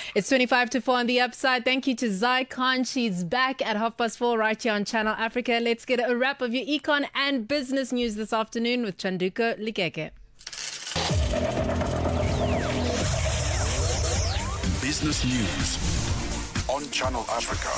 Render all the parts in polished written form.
It's 25 to 4 on the upside. Thank you to Zai Khan. She's back at 4:30 right here on Channel Africa. Let's get a wrap of your econ and business news this afternoon with Chanduko Likeke. Business news on Channel Africa.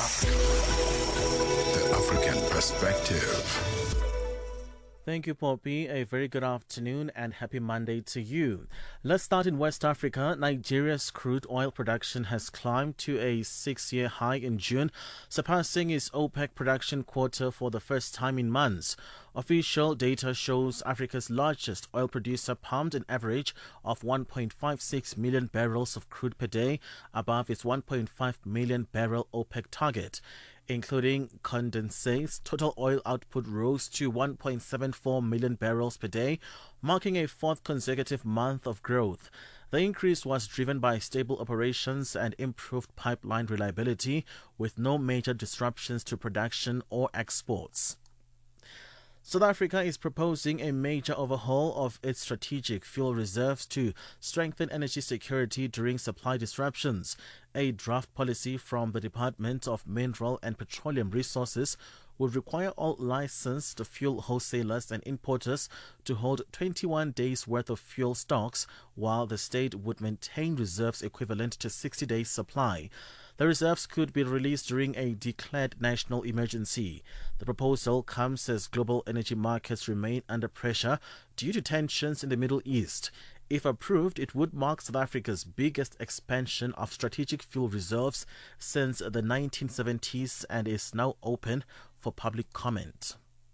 The African perspective. Thank you, Poppy. A very good afternoon and happy Monday to you. Let's start in West Africa. Nigeria's crude oil production has climbed to a 6-year high in June, surpassing its OPEC production quota for the first time in months. Official data shows Africa's largest oil producer pumped an average of 1.56 million barrels of crude per day, above its 1.5 million barrel OPEC target. Including condensates, total oil output rose to 1.74 million barrels per day, marking a fourth consecutive month of growth. The increase was driven by stable operations and improved pipeline reliability, with no major disruptions to production or exports. South Africa is proposing a major overhaul of its strategic fuel reserves to strengthen energy security during supply disruptions. A draft policy from the Department of Mineral and Petroleum Resources would require all licensed fuel wholesalers and importers to hold 21 days' worth of fuel stocks, while the state would maintain reserves equivalent to 60 days' supply. The reserves could be released during a declared national emergency. The proposal comes as global energy markets remain under pressure due to tensions in the Middle East. If approved, it would mark South Africa's biggest expansion of strategic fuel reserves since the 1970s and is now open for public comment.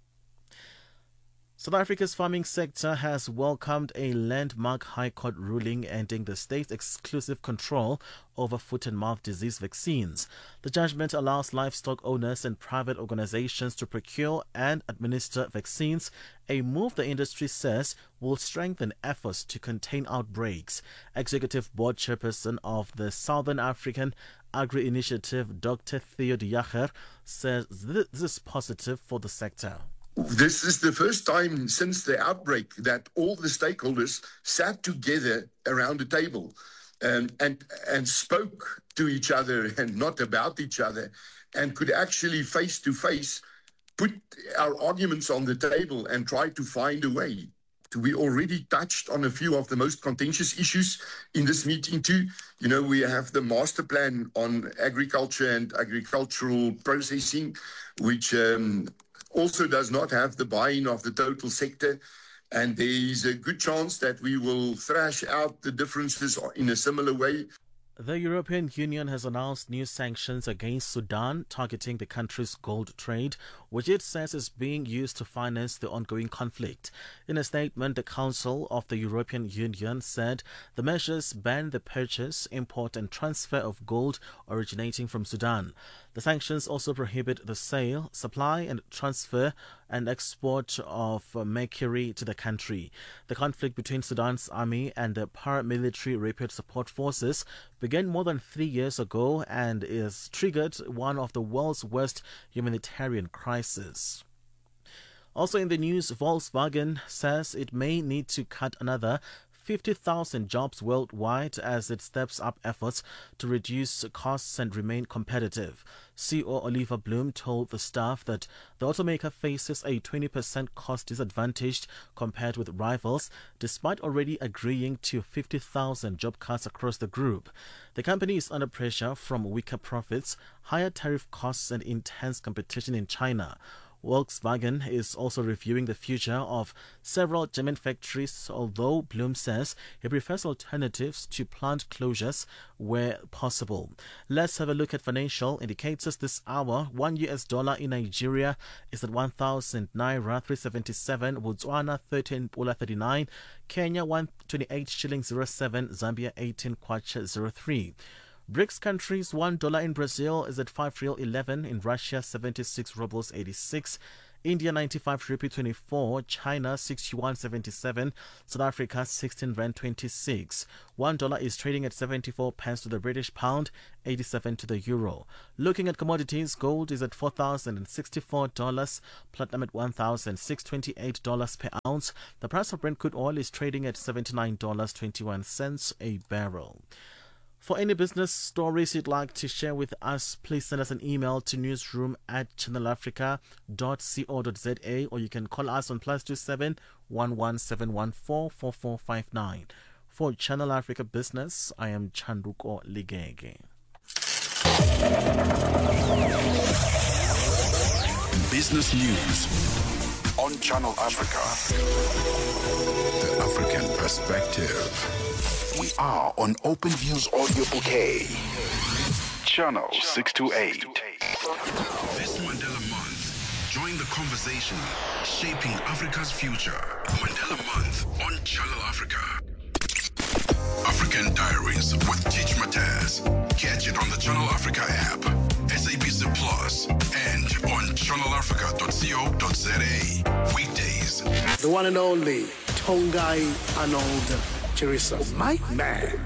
South Africa's farming sector has welcomed a landmark High Court ruling ending the state's exclusive control over foot-and-mouth disease vaccines. The judgment allows livestock owners and private organizations to procure and administer vaccines, a move the industry says will strengthen efforts to contain outbreaks. Executive Board Chairperson of the Southern African Agri-Initiative, Dr. Theo de Jager, says this is positive for the sector. This is the first time since the outbreak that all the stakeholders sat together around the table and spoke to each other and not about each other, and could actually face to face put our arguments on the table and try to find a way. We already touched on a few of the most contentious issues in this meeting too. You know, we have the master plan on agriculture and agricultural processing, which also does not have the buy-in of the total sector. And there is a good chance that we will thrash out the differences in a similar way. The European Union has announced new sanctions against Sudan, targeting the country's gold trade, which it says is being used to finance the ongoing conflict. In a statement, the Council of the European Union said the measures ban the purchase, import and transfer of gold originating from Sudan. The sanctions also prohibit the sale, supply and transfer and export of mercury to the country. The conflict between Sudan's army and the paramilitary Rapid Support Forces began more than 3 years ago and is triggered one of the world's worst humanitarian crises. Also in the news, Volkswagen says it may need to cut another 50,000 jobs worldwide as it steps up efforts to reduce costs and remain competitive. CEO Oliver Bloom told the staff that the automaker faces a 20% cost disadvantage compared with rivals, despite already agreeing to 50,000 job cuts across the group. The company is under pressure from weaker profits, higher tariff costs and intense competition in China. Volkswagen is also reviewing the future of several German factories, although Bloom says he prefers alternatives to plant closures where possible. Let's have a look at financial indicators this hour. $1 in Nigeria is at 1,000 naira 377, Botswana 13.39, Kenya 128 shillings 07, Zambia 18 kwacha 03. BRICS countries, $1 in Brazil is at 5 real 11, in Russia 76 rubles 86, India 95 rupee 24, China 61.77, South Africa 16 rand 26. $1 is trading at 74 pence to the British pound, 87 to the euro. Looking at commodities, gold is at $4,064, platinum at $1,628 per ounce. The price of Brent crude oil is trading at $79.21 a barrel. For any business stories you'd like to share with us, please send us an email to newsroom@channelafrica.co.za, or you can call us on +27 11714 4459. For Channel Africa Business, I am Chanduko Ligege. Business news on Channel Africa. The African perspective. We are on OpenView's audio bouquet. Channel 628. This Mandela Month, join the conversation shaping Africa's future. Mandela Month on Channel Africa. African Diaries with Teach Mataz. Catch it on the Channel Africa app, SABC Plus, and on channelafrica.co.za. Weekdays. The one and only Tongai Arnold Chirisa. My man.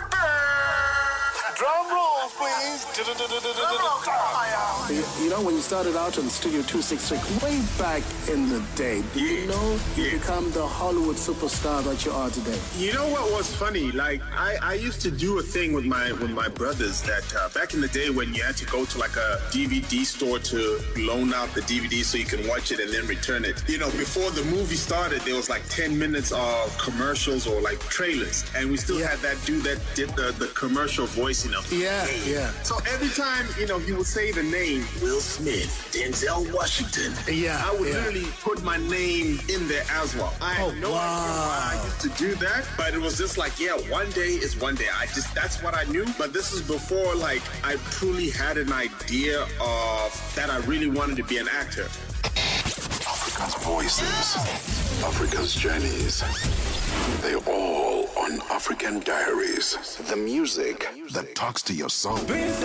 Drum rolls, please. You know, when you started out on Studio 266 way back in the day, do you know you become the Hollywood superstar that you are today? You know what was funny? Like I used to do a thing with my brothers that back in the day when you had to go to like a DVD store to loan out the DVD so you can watch it and then return it. You know, before the movie started, there was like 10 minutes of commercials or like trailers, and we still had that dude that did the commercial voice. You know. Yeah. So every time, you know, he would say the name Will Smith, Denzel Washington. Yeah. I would literally put my name in there as well. I had no idea why I used to do that, but it was just like, one day is one day. That's what I knew. But this is before like I truly had an idea of that I really wanted to be an actor. Africa's voices, Africa's journeys. They're all on African Diaries. The music that talks to your soul.